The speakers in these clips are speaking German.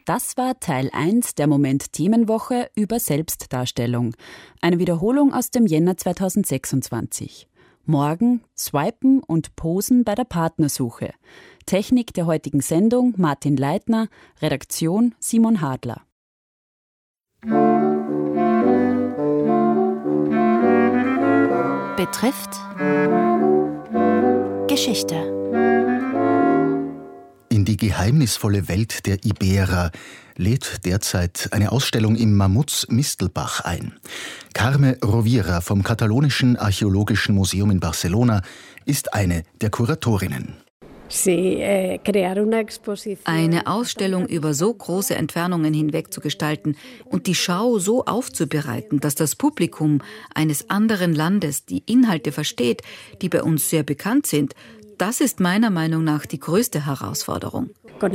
Das war Teil 1 der Moment-Themenwoche über Selbstdarstellung. Eine Wiederholung aus dem Jänner 2026. Morgen Swipen und Posen bei der Partnersuche. Technik der heutigen Sendung Martin Leitner, Redaktion Simon Hadler. Betrifft Geschichte. In die geheimnisvolle Welt der Iberer lädt derzeit eine Ausstellung im Mammuts Mistelbach ein. Carme Rovira vom Katalonischen Archäologischen Museum in Barcelona ist eine der Kuratorinnen. Eine Ausstellung über so große Entfernungen hinweg zu gestalten und die Schau so aufzubereiten, dass das Publikum eines anderen Landes die Inhalte versteht, die bei uns sehr bekannt sind, das ist meiner Meinung nach die größte Herausforderung.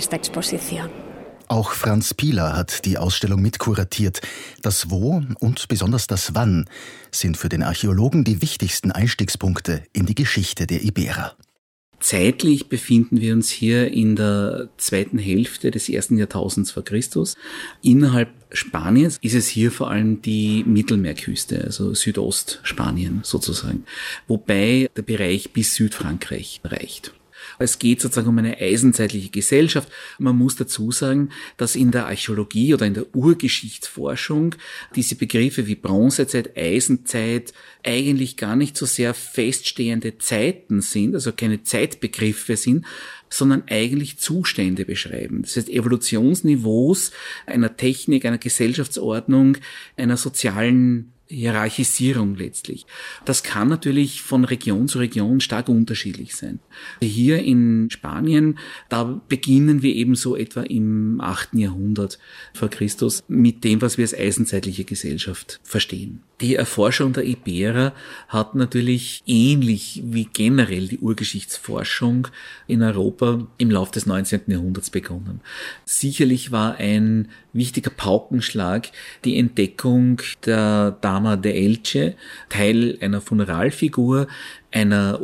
Auch Franz Piehler hat die Ausstellung mitkuratiert. Das Wo und besonders das Wann sind für den Archäologen die wichtigsten Einstiegspunkte in die Geschichte der Iberer. Zeitlich befinden wir uns hier in der zweiten Hälfte des 1. Jahrtausends vor Christus. Innerhalb Spaniens ist es hier vor allem die Mittelmeerküste, also Südostspanien sozusagen, wobei der Bereich bis Südfrankreich reicht. Es geht sozusagen um eine eisenzeitliche Gesellschaft. Man muss dazu sagen, dass in der Archäologie oder in der Urgeschichtsforschung diese Begriffe wie Bronzezeit, Eisenzeit eigentlich gar nicht so sehr feststehende Zeiten sind, also keine Zeitbegriffe sind, sondern eigentlich Zustände beschreiben. Das heißt Evolutionsniveaus einer Technik, einer Gesellschaftsordnung, einer sozialen Hierarchisierung letztlich. Das kann natürlich von Region zu Region stark unterschiedlich sein. Hier in Spanien, da beginnen wir eben so etwa im 8. Jahrhundert vor Christus mit dem, was wir als eisenzeitliche Gesellschaft verstehen. Die Erforschung der Iberer hat natürlich ähnlich wie generell die Urgeschichtsforschung in Europa im Laufe des 19. Jahrhunderts begonnen. Sicherlich war ein wichtiger Paukenschlag die Entdeckung der Dama de Elche, Teil einer Funeralfigur, einer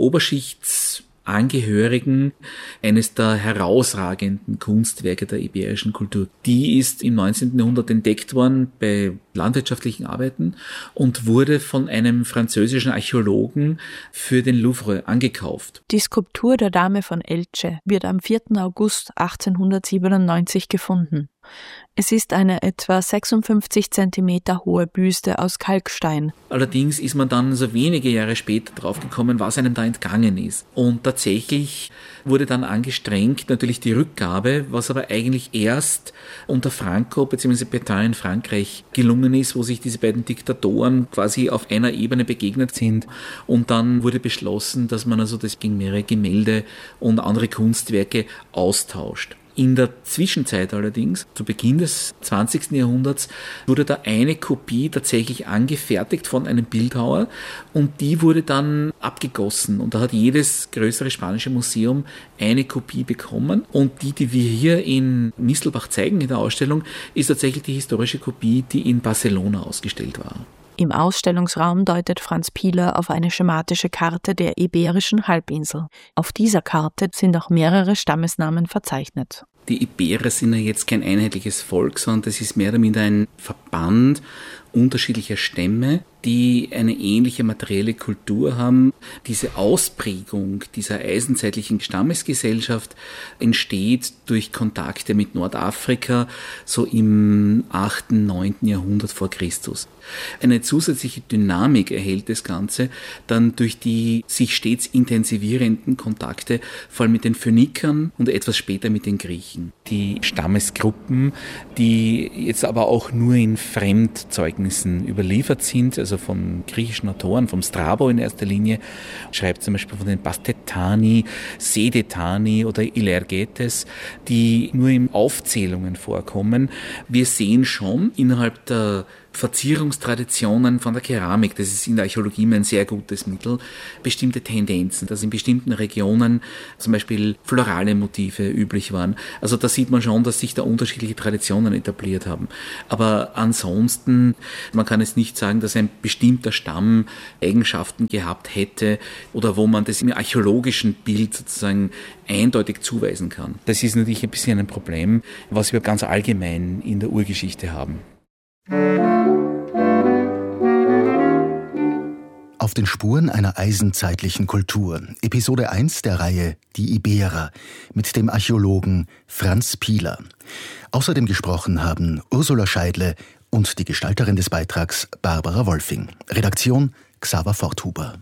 Oberschichtsangehörigen, eines der herausragenden Kunstwerke der iberischen Kultur. Die ist im 19. Jahrhundert entdeckt worden bei landwirtschaftlichen Arbeiten und wurde von einem französischen Archäologen für den Louvre angekauft. Die Skulptur der Dame von Elche wird am 4. August 1897 gefunden. Es ist eine etwa 56 Zentimeter hohe Büste aus Kalkstein. Allerdings ist man dann so wenige Jahre später draufgekommen, was einem da entgangen ist. Und tatsächlich wurde dann angestrengt natürlich die Rückgabe, was aber eigentlich erst unter Franco bzw. Pétain in Frankreich gelungen ist, wo sich diese beiden Diktatoren quasi auf einer Ebene begegnet sind. Und dann wurde beschlossen, dass man also das gegen mehrere Gemälde und andere Kunstwerke austauscht. In der Zwischenzeit allerdings, zu Beginn des 20. Jahrhunderts, wurde da eine Kopie tatsächlich angefertigt von einem Bildhauer und die wurde dann abgegossen. Und da hat jedes größere spanische Museum eine Kopie bekommen. Und die wir hier in Mistelbach zeigen in der Ausstellung, ist tatsächlich die historische Kopie, die in Barcelona ausgestellt war. Im Ausstellungsraum deutet Franz Piehler auf eine schematische Karte der Iberischen Halbinsel. Auf dieser Karte sind auch mehrere Stammesnamen verzeichnet. Die Iberer sind ja jetzt kein einheitliches Volk, sondern das ist mehr oder minder ein Verband unterschiedlicher Stämme, die eine ähnliche materielle Kultur haben. Diese Ausprägung dieser eisenzeitlichen Stammesgesellschaft entsteht durch Kontakte mit Nordafrika, so im 8., 9. Jahrhundert vor Christus. Eine zusätzliche Dynamik erhält das Ganze dann durch die sich stets intensivierenden Kontakte, vor allem mit den Phönikern und etwas später mit den Griechen. Die Stammesgruppen, die jetzt aber auch nur in Fremdzeugnissen überliefert sind, also von griechischen Autoren, vom Strabo in erster Linie, schreibt zum Beispiel von den Bastetani, Sedetani oder Ilergetes, die nur in Aufzählungen vorkommen. Wir sehen schon innerhalb der Verzierungstraditionen von der Keramik, das ist in der Archäologie immer ein sehr gutes Mittel, bestimmte Tendenzen, dass in bestimmten Regionen zum Beispiel florale Motive üblich waren. Also da sieht man schon, dass sich da unterschiedliche Traditionen etabliert haben. Aber ansonsten, man kann es nicht sagen, dass ein bestimmter Stamm Eigenschaften gehabt hätte oder wo man das im archäologischen Bild sozusagen eindeutig zuweisen kann. Das ist natürlich ein bisschen ein Problem, was wir ganz allgemein in der Urgeschichte haben. Auf den Spuren einer eisenzeitlichen Kultur. Episode 1 der Reihe Die Iberer mit dem Archäologen Franz Piehler. Außerdem gesprochen haben Ursula Scheidle und die Gestalterin des Beitrags Barbara Wolfing. Redaktion Xaver Forthuber.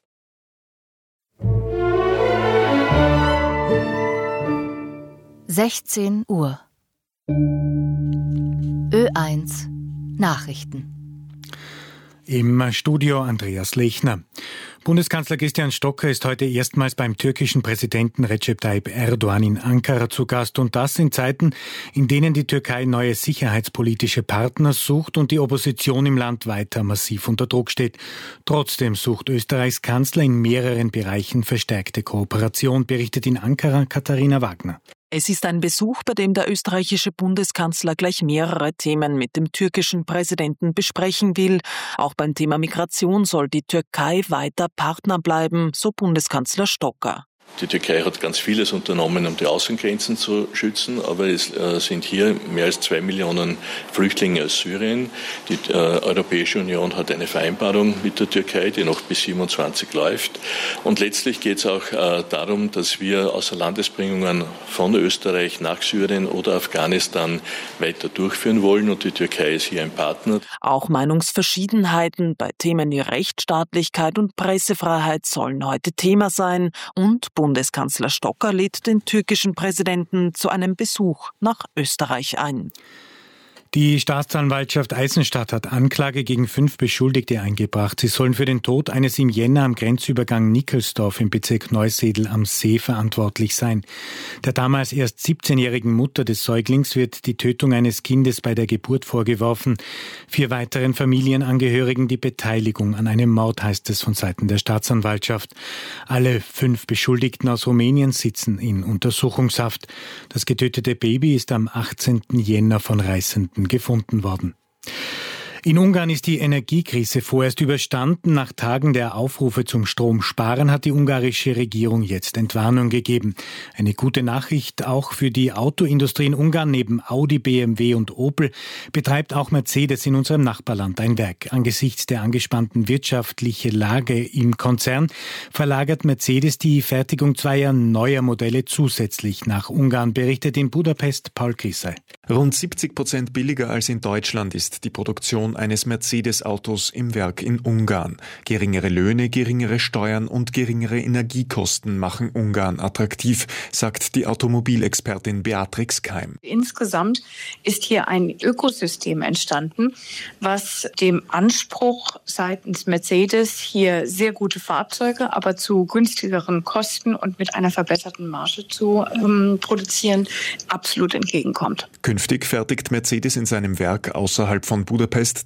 (16 Uhr) Ö1 Nachrichten. Im Studio Andreas Lechner. Bundeskanzler Christian Stocker ist heute erstmals beim türkischen Präsidenten Recep Tayyip Erdoğan in Ankara zu Gast. Und das in Zeiten, in denen die Türkei neue sicherheitspolitische Partner sucht und die Opposition im Land weiter massiv unter Druck steht. Trotzdem sucht Österreichs Kanzler in mehreren Bereichen verstärkte Kooperation, berichtet in Ankara Katharina Wagner. Es ist ein Besuch, bei dem der österreichische Bundeskanzler gleich mehrere Themen mit dem türkischen Präsidenten besprechen will. Auch beim Thema Migration soll die Türkei weiter Partner bleiben, so Bundeskanzler Stocker. Die Türkei hat ganz vieles unternommen, um die Außengrenzen zu schützen, aber es sind hier mehr als 2 Millionen Flüchtlinge aus Syrien. Die Europäische Union hat eine Vereinbarung mit der Türkei, die noch bis 27 läuft. Und letztlich geht es auch darum, dass wir Außerlandesbringungen von Österreich nach Syrien oder Afghanistan weiter durchführen wollen und die Türkei ist hier ein Partner. Auch Meinungsverschiedenheiten bei Themen wie Rechtsstaatlichkeit und Pressefreiheit sollen heute Thema sein und Bundeskanzler Stocker lädt den türkischen Präsidenten zu einem Besuch nach Österreich ein. Die Staatsanwaltschaft Eisenstadt hat Anklage gegen 5 Beschuldigte eingebracht. Sie sollen für den Tod eines im Jänner am Grenzübergang Nickelsdorf im Bezirk Neusiedl am See verantwortlich sein. Der damals erst 17-jährigen Mutter des Säuglings wird die Tötung eines Kindes bei der Geburt vorgeworfen. 4 weiteren Familienangehörigen die Beteiligung an einem Mord, heißt es von Seiten der Staatsanwaltschaft. Alle 5 Beschuldigten aus Rumänien sitzen in Untersuchungshaft. Das getötete Baby ist am 18. Jänner von Reißenden gefunden worden. In Ungarn ist die Energiekrise vorerst überstanden. Nach Tagen der Aufrufe zum Stromsparen hat die ungarische Regierung jetzt Entwarnung gegeben. Eine gute Nachricht auch für die Autoindustrie in Ungarn. Neben Audi, BMW und Opel betreibt auch Mercedes in unserem Nachbarland ein Werk. Angesichts der angespannten wirtschaftlichen Lage im Konzern verlagert Mercedes die Fertigung 2 neuer Modelle zusätzlich nach Ungarn, berichtet in Budapest Paul Grissey. Rund 70% billiger als in Deutschland ist die Produktion eines Mercedes-Autos im Werk in Ungarn. Geringere Löhne, geringere Steuern und geringere Energiekosten machen Ungarn attraktiv, sagt die Automobilexpertin Beatrix Keim. Insgesamt ist hier ein Ökosystem entstanden, was dem Anspruch seitens Mercedes, hier sehr gute Fahrzeuge, aber zu günstigeren Kosten und mit einer verbesserten Marge zu produzieren, absolut entgegenkommt. Künftig fertigt Mercedes in seinem Werk außerhalb von Budapest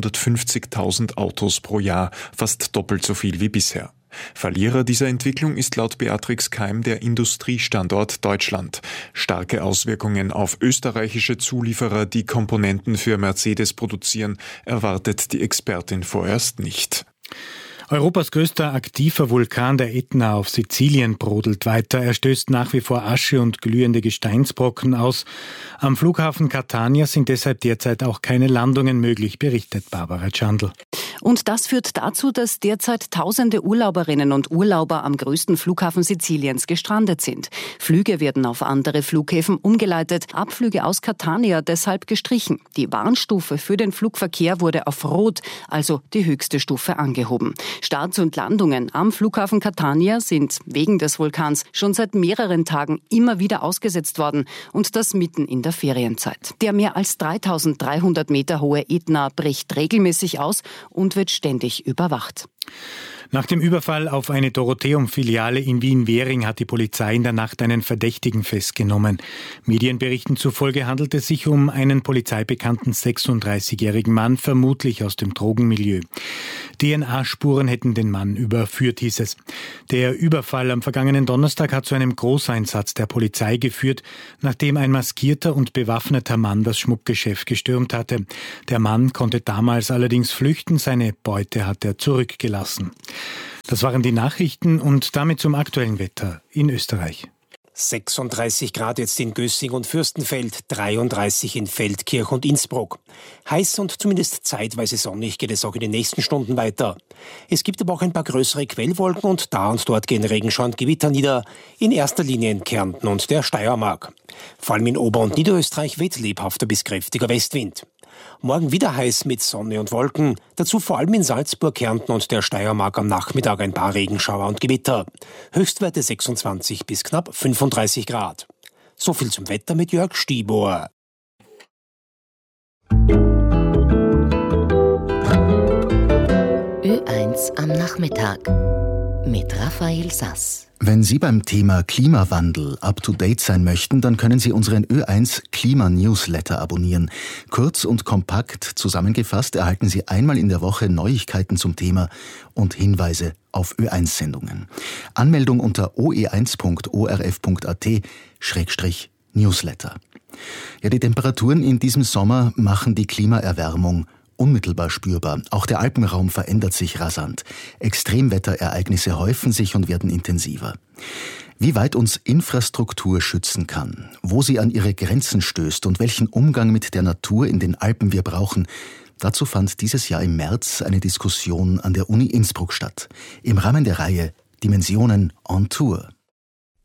350.000 Autos pro Jahr, fast doppelt so viel wie bisher. Verlierer dieser Entwicklung ist laut Beatrix Keim der Industriestandort Deutschland. Starke Auswirkungen auf österreichische Zulieferer, die Komponenten für Mercedes produzieren, erwartet die Expertin vorerst nicht. Europas größter aktiver Vulkan, der Ätna auf Sizilien, brodelt weiter. Er stößt nach wie vor Asche und glühende Gesteinsbrocken aus. Am Flughafen Catania sind deshalb derzeit auch keine Landungen möglich, berichtet Barbara Chandl. Und das führt dazu, dass derzeit tausende Urlauberinnen und Urlauber am größten Flughafen Siziliens gestrandet sind. Flüge werden auf andere Flughäfen umgeleitet, Abflüge aus Catania deshalb gestrichen. Die Warnstufe für den Flugverkehr wurde auf Rot, also die höchste Stufe, angehoben. Starts und Landungen am Flughafen Catania sind wegen des Vulkans schon seit mehreren Tagen immer wieder ausgesetzt worden und das mitten in der Ferienzeit. Der mehr als 3.300 Meter hohe Ätna bricht regelmäßig aus und wird ständig überwacht. Nach dem Überfall auf eine Dorotheum-Filiale in Wien-Währing hat die Polizei in der Nacht einen Verdächtigen festgenommen. Medienberichten zufolge handelt es sich um einen polizeibekannten 36-jährigen Mann, vermutlich aus dem Drogenmilieu. DNA-Spuren hätten den Mann überführt, hieß es. Der Überfall am vergangenen Donnerstag hat zu einem Großeinsatz der Polizei geführt, nachdem ein maskierter und bewaffneter Mann das Schmuckgeschäft gestürmt hatte. Der Mann konnte damals allerdings flüchten, seine Beute hat er zurückgelassen. Das waren die Nachrichten und damit zum aktuellen Wetter in Österreich. 36 Grad jetzt in Gössing und Fürstenfeld, 33 in Feldkirch und Innsbruck. Heiß und zumindest zeitweise sonnig geht es auch in den nächsten Stunden weiter. Es gibt aber auch ein paar größere Quellwolken und da und dort gehen Regenschauer und Gewitter nieder, in erster Linie in Kärnten und der Steiermark. Vor allem in Ober- und Niederösterreich weht lebhafter bis kräftiger Westwind. Morgen wieder heiß mit Sonne und Wolken, dazu vor allem in Salzburg, Kärnten und der Steiermark am Nachmittag ein paar Regenschauer und Gewitter. Höchstwerte 26 bis knapp 35 Grad. So viel zum Wetter mit Jörg Stiebohr. Ö1 am Nachmittag mit Raphael Sass. Wenn Sie beim Thema Klimawandel up-to-date sein möchten, dann können Sie unseren Ö1 Klima-Newsletter abonnieren. Kurz und kompakt zusammengefasst erhalten Sie einmal in der Woche Neuigkeiten zum Thema und Hinweise auf Ö1-Sendungen. Anmeldung unter oe1.orf.at/Newsletter. Ja, die Temperaturen in diesem Sommer machen die Klimaerwärmung unmittelbar spürbar. Auch der Alpenraum verändert sich rasant. Extremwetterereignisse häufen sich und werden intensiver. Wie weit uns Infrastruktur schützen kann, wo sie an ihre Grenzen stößt und welchen Umgang mit der Natur in den Alpen wir brauchen, dazu fand dieses Jahr im März eine Diskussion an der Uni Innsbruck statt. Im Rahmen der Reihe Dimensionen on Tour.